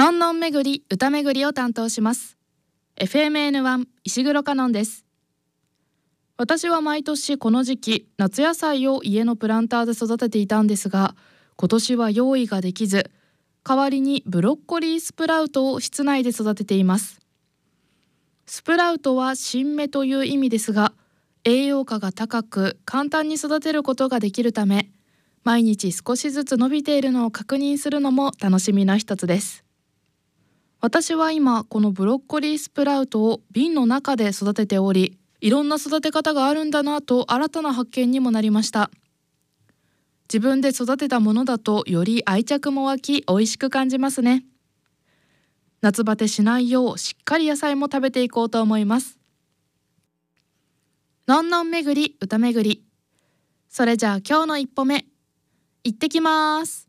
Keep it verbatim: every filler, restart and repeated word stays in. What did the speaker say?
のんのん巡り歌巡りを担当します。 エフエムエヌワン 石黒かのんです。私は毎年この時期夏野菜を家のプランターで育てていたんですが、今年は用意ができず、代わりにブロッコリースプラウトを室内で育てています。スプラウトは新芽という意味ですが、栄養価が高く簡単に育てることができるため、毎日少しずつ伸びているのを確認するのも楽しみの一つです。私は今このブロッコリースプラウトを瓶の中で育てており、いろんな育て方があるんだなと新たな発見にもなりました。自分で育てたものだとより愛着も湧き、美味しく感じますね。夏バテしないようしっかり野菜も食べていこうと思います。のんのん巡り歌巡り、それじゃあ今日の一歩目、行ってきます。